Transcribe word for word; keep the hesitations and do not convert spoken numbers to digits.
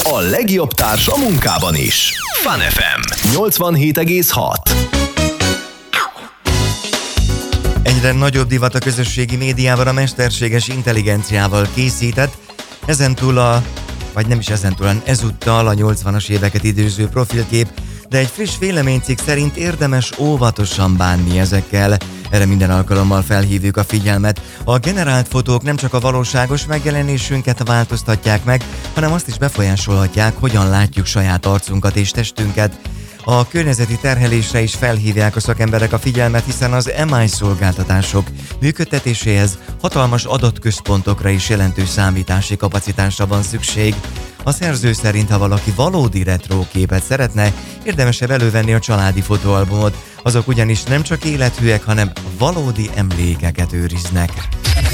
A legjobb társ a munkában is. Fun ef em nyolcvanhét egész hat. Egyre nagyobb divat a közösségi médiában a mesterséges intelligenciával készített, ezentúl a, vagy nem is ezentúl, hanem ezúttal a nyolcvanas éveket időző profilkép, de egy friss véleménycikk szerint érdemes óvatosan bánni ezekkel. Erre minden alkalommal felhívjuk a figyelmet. A generált fotók nem csak a valóságos megjelenésünket változtatják meg, hanem azt is befolyásolhatják, hogyan látjuk saját arcunkat és testünket. A környezeti terhelésre is felhívják a szakemberek a figyelmet, hiszen az em i szolgáltatások működtetéséhez hatalmas adatközpontokra is jelentős számítási kapacitásra van szükség. A szerző szerint, ha valaki valódi retro képet szeretne, érdemesebb elővenni a családi fotóalbumot. Azok ugyanis nem csak élethűek, hanem valódi emlékeket őriznek.